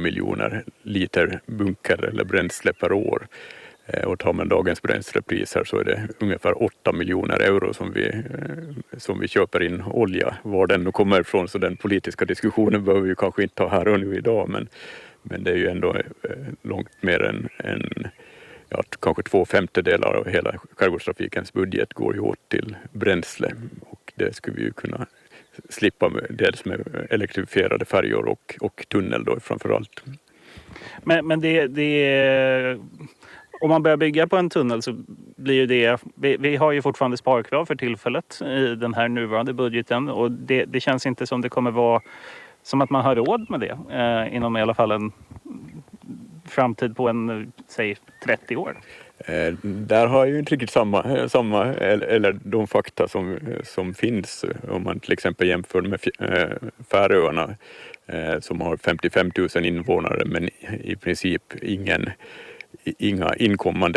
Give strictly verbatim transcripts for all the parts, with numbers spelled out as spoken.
miljoner liter bunker eller bränsle per år. Och tar man dagens bränslepriser så är det ungefär åtta miljoner euro som vi, som vi köper in olja. Var den kommer ifrån, så den politiska diskussionen behöver vi kanske inte ta här och nu idag, men, men det är ju ändå långt mer än, än ja, kanske två femtedelar av hela skärgårdstrafikens budget går ju åt till bränsle, och det skulle vi ju kunna slippa med, dels med elektrifierade färjor och, och tunnel då framförallt. Men, men det, det om man börjar bygga på en tunnel så blir ju det, vi, vi har ju fortfarande sparkrav för tillfället i den här nuvarande budgeten, och det, det känns inte som det kommer vara som att man har råd med det eh, inom i alla fall en framtid på en, säg trettio år. Eh, där har jag ju inte riktigt samma, samma eller, eller de fakta som, som finns om man till exempel jämför med eh, Färöarna eh, som har femtiofem tusen invånare men i princip ingen inga inkommande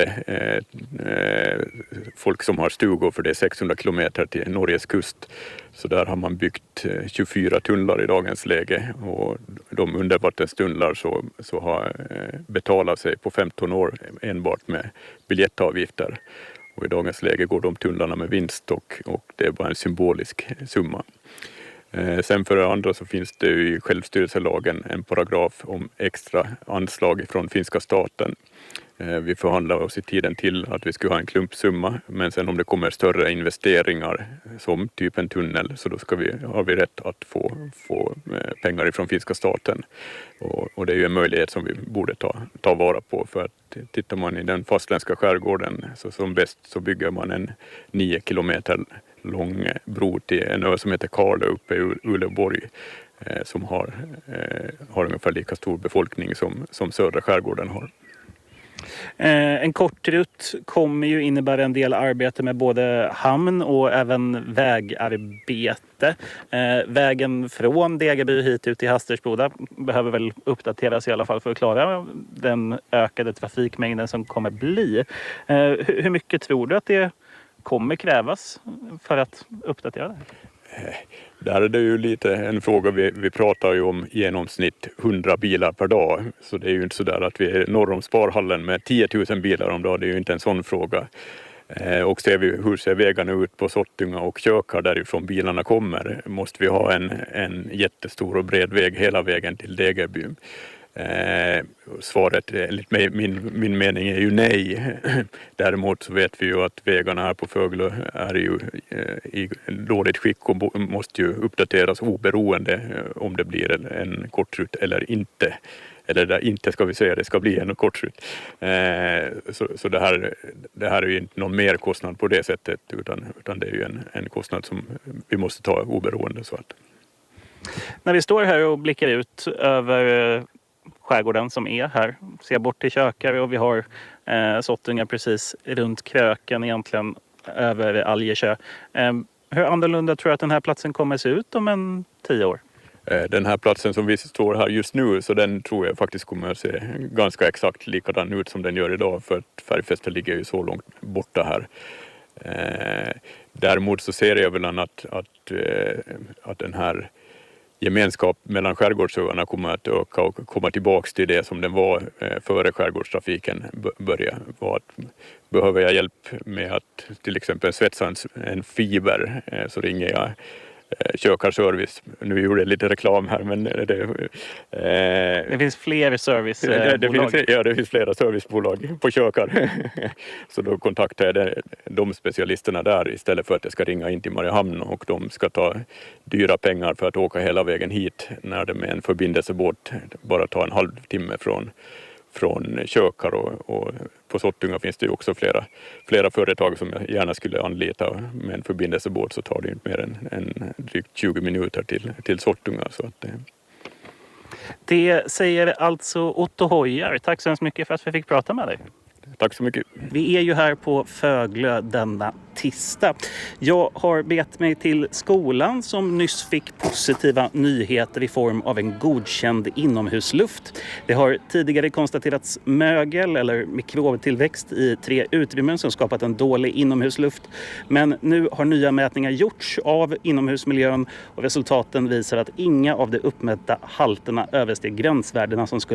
eh, folk som har stugor, för det är sexhundra kilometer till Norges kust. Så där har man byggt tjugofyra tunnlar i dagens läge, och de undervattenstunnlar så, så har eh, betalat sig på femton år enbart med biljettavgifter. Och i dagens läge går de tunnlarna med vinst, och, och det är bara en symbolisk summa. Eh, sen för det andra så finns det i självstyrelselagen en paragraf om extra anslag från finska staten. Eh, vi förhandlar oss i tiden till att vi skulle ha en klumpsumma, men sen om det kommer större investeringar som typ en tunnel, så då ska vi, har vi rätt att få, få eh, pengar ifrån finska staten. Och, och det är ju en möjlighet som vi borde ta, ta vara på, för att tittar man i den fastländska skärgården så som bäst så bygger man en nio kilometer lång bro till en ö som heter Karlö uppe i Uleåborg eh, som har, eh, har ungefär lika stor befolkning som, som södra skärgården har. Eh, en kortrutt kommer ju innebära en del arbete med både hamn och även vägarbete. Eh, vägen från Degerby hit ut till Hastersboda behöver väl uppdateras i alla fall för att klara den ökade trafikmängden som kommer bli. Eh, hur, hur mycket tror du att det kommer krävas för att uppdatera det? Där är det ju lite en fråga, vi, vi pratar ju om genomsnitt hundra bilar per dag, så det är ju inte så där att vi är norr om Sparhallen med tio tusen bilar om dagen, det är ju inte en sån fråga. Eh, och ser vi hur ser vägarna ut på Sottunga och Kökar därifrån bilarna kommer, måste vi ha en, en jättestor och bred väg hela vägen till Degerby. Eh, svaret enligt mig, min, min mening är ju nej. Däremot så vet vi ju att vägarna här på Föglö är ju eh, i dåligt skick och måste ju uppdateras oberoende eh, om det blir en, en kortrutt eller inte. Eller där inte ska vi säga det ska bli en kortrutt. Eh, så så det, här, det här är ju inte någon mer kostnad på det sättet, utan, utan det är ju en, en kostnad som vi måste ta oberoende. Så att. När vi står här och blickar ut över skärgården som är här, ser bort till Kökar, och vi har eh, Sottunga precis runt kröken egentligen över Algesjö. Eh, hur annorlunda tror du att den här platsen kommer se ut om en tio år? Den här platsen som vi står här just nu, så den tror jag faktiskt kommer att se ganska exakt likadan ut som den gör idag, för att Färjefästet ligger ju så långt borta här. Eh, däremot så ser jag väl att, att, eh, att den här gemenskap mellan skärgårdsöarna kommer att öka och komma tillbaka till det som den var eh, före skärgårdstrafiken började. Var att, behöver jag hjälp med att till exempel svetsa en, en fiber, eh, så ringer jag Kökar service. Nu gjorde jag lite reklam här, men det, eh, det finns fler servicebolag. Det, det finns, ja, det finns flera servicebolag på Kökar. Så då kontaktar jag de, de specialisterna där istället för att jag ska ringa in till Mariehamn och de ska ta dyra pengar för att åka hela vägen hit, när det med en förbindelsebåt bara tar en halvtimme från från Kökar, och, och på Sottunga finns det ju också flera, flera företag som jag gärna skulle anlita. Med en förbindelsebåt så tar det inte mer än, än drygt tjugo minuter till, till Sottunga. Så att, eh. Det säger alltså Otto Hojar. Tack så hemskt mycket för att vi fick prata med dig. Tack så mycket. Vi är ju här på Föglö denna tisdag. Jag har bett mig till skolan som nyss fick positiva nyheter i form av en godkänd inomhusluft. Det har tidigare konstaterats mögel eller mikrobtillväxt i tre utrymmen som skapat en dålig inomhusluft. Men nu har nya mätningar gjorts av inomhusmiljön och resultaten visar att inga av de uppmätta halterna översteg gränsvärdena som skulle